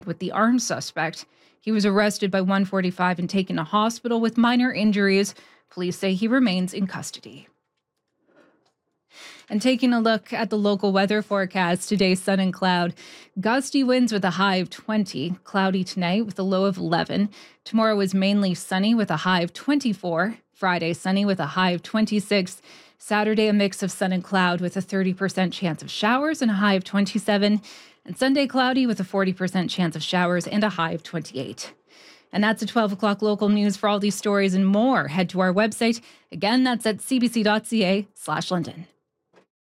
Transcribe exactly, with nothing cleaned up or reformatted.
with the armed suspect. He was arrested by one forty-five and taken to hospital with minor injuries. Police say he remains in custody. And taking a look at the local weather forecast, today sun and cloud. Gusty winds with a high of twenty. Cloudy tonight with a low of eleven. Tomorrow is mainly sunny with a high of twenty-four. Friday sunny with a high of twenty-six. Saturday a mix of sun and cloud with a thirty percent chance of showers and a high of twenty-seven. And Sunday cloudy with a forty percent chance of showers and a high of twenty-eight. And that's a twelve o'clock local news. For all these stories and more, head to our website. Again, that's at cbc.ca slash London.